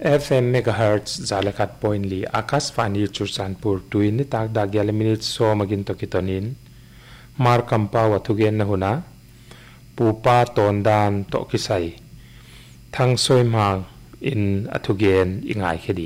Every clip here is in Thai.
FM megahertz zalekat point li akas fani churchanpur tuin ni tak da gyal minute so magin to kitonin mar kampa wathugen na huna pupa tondan to kisai thang soi mang in athugen ingai khedi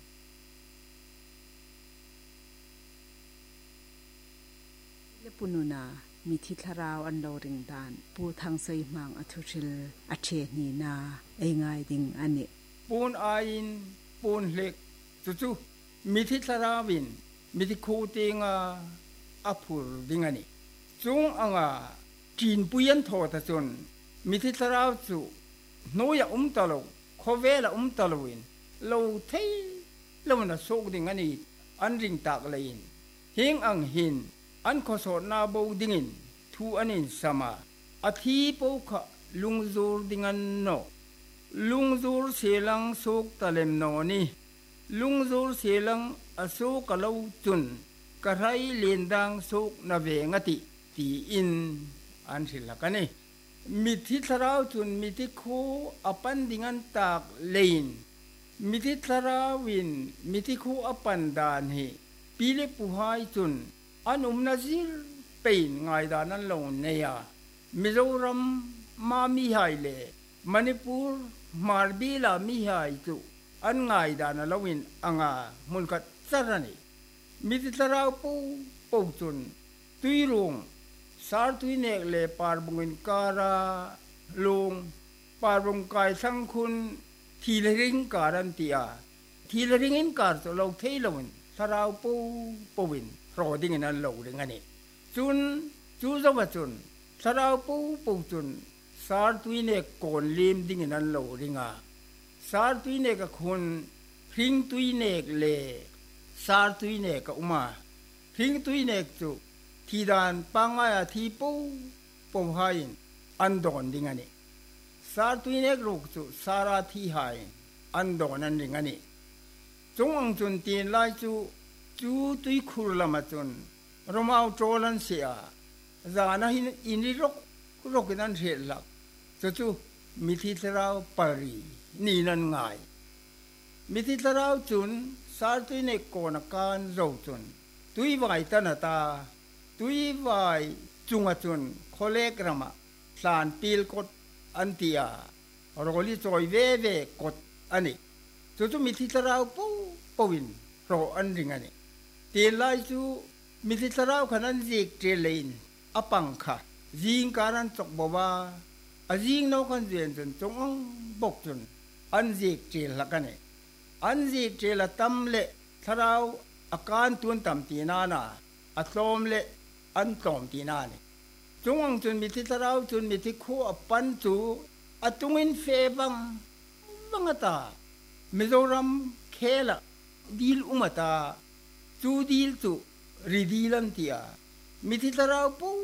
pununa mi thi tharau an lo ring dan pu thang sei mang athuchil ache ni na engai ding ani ปูนอายินปูนเล็กจู่ๆมีทิศราวินมีทิคูติงอาพูดดิงันี่จงอ่างจีนปุยันโทตะจนมีทิศราจู่โนยตะโลขเวลตะโลวินโลเทโลมันโศกดิงันี่อันริงตากเลยเฮงอังหินอันขอสอนาบูดิงินทูอันนินสมาอาทิปูขะลุงจูรดิงันโนลุงจูรเสียลังโศกตะเลมโนนี่ลุงจูรเสียลังอโศกะเลวจุนกะไรเลียนดังโศกนาเวงติตีอินอันสิละกันนี่มิทิทราวจุนมิทิโคอปันดิงันตากเลนมิทิทราวินมิทิโคอปันดานเฮปีเลปุหายจุนอันนาซิรเป็นไงดานันลงเนียมิโซรัมมามิไฮเลมณิปุรมาร์บีลามิไฮจุอันไงดานันลวินอ่างมุลกัดสารนีมิติตราวปูจุนตุยรุงสารตุยเนกเลปาร์บุงินการาลุงปาร์บุงกายสังคุณทีละริงการันตีอาทีละริงอินการ์เราเทลวินตราวปูวินรอดิ้งนั้นโลดิ้งอันนี้จุนจังหวะจุนสาราวปูจุนสารตุยเนกโกนลิมดิ้งนั้นโลดิ้งสารตุยเนกคนพริ้งตุยเนกเลสารตุยเนกอุมาพริ้งตุยเนกจุทีดานปังไอทีปูหายินอันดอนดิ้งอันนี้สารตุยเนกลูกจุสาราทีหายอันดอนนั้นดิ้งอันนี้จงอังจุนตีนไลจูตุยคุรลามาจุนรมาเอาโจลันเสียจานะอินริรกนั้นเสียหลักจู่มิทิตราวปารีนี่นั่นง่ายมิทิตราวจุนสารตุยเนกโกนการโจจุนตุยไหวตันตาตุยไหวจุงจุนโคเลกรามาสานปีลกดอันตียโรลิจอยเวกดอันนี้จู่มิทิตราวปูวินโรอันริงอันนี้เตลัยจูมิติตราวขนันจิกเจเลนอปังค่ะจิงการันจกบัวอาจิงนกขันเจียนจนจงบกจนอันจิกเจลละกันเนี่ยอันจิกเจลตั้มเละทราวอาการตุนตั้มตีนานาอัตลมเละอันตอมตีนาเนี่ยจงจนมิติตราวจนมิติคู่อปันจูอัตุงินเฟบังตามิโซรัมเคละดีลอุมาตาจูดีลจูรีดีลันตียมิทิตราวปู